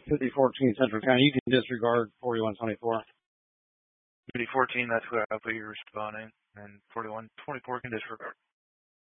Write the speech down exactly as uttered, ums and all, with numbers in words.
fifty fourteen Central County. You can disregard forty-one twenty-four. fifty fourteen, that's what I put you responding, and forty-one twenty-four can disregard.